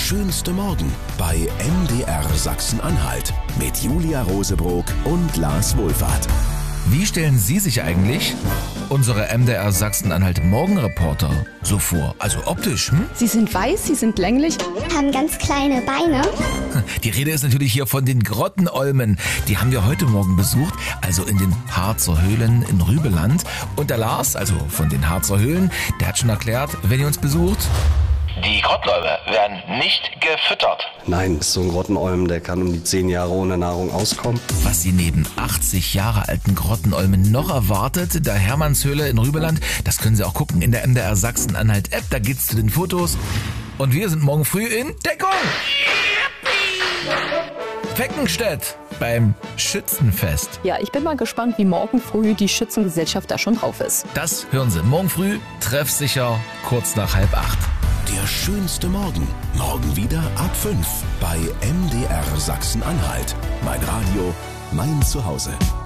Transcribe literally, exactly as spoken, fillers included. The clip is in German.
schönste Morgen bei M D R Sachsen-Anhalt mit Julia Rosebrock und Lars Wohlfahrt. Wie stellen Sie sich eigentlich unsere M D R Sachsen-Anhalt Morgenreporter so vor? Also optisch, hm? Sie sind weiß, sie sind länglich. Haben ganz kleine Beine. Die Rede ist natürlich hier von den Grottenolmen. Die haben wir heute Morgen besucht, also in den Harzer Höhlen in Rübeland. Und der Lars, also von den Harzer Höhlen, der hat schon erklärt, wenn ihr uns besucht... Die Grottenolme werden nicht gefüttert. Nein, so ein Grottenolm, der kann um die zehn Jahre ohne Nahrung auskommen. Was sie neben achtzig Jahre alten Grottenolmen noch erwartet, der Hermannshöhle in Rübeland, das können Sie auch gucken in der M D R Sachsen-Anhalt-App, da geht's zu den Fotos. Und wir sind morgen früh in Deckung! Feckenstedt beim Schützenfest. Ja, ich bin mal gespannt, wie morgen früh die Schützengesellschaft da schon drauf ist. Das hören Sie morgen früh, treffsicher, kurz nach halb acht. Der schönste Morgen. Morgen wieder ab fünf bei M D R Sachsen-Anhalt. Mein Radio, mein Zuhause.